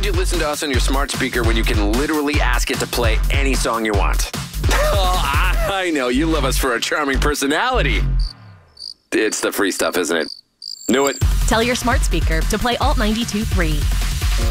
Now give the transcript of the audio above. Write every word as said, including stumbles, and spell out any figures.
you listen to us on your smart speaker when you can literally ask it to play any song you want? Oh, I know. You love us for our charming personality. It's the free stuff, isn't it? Knew it. Tell your smart speaker to play Alt ninety-two point three.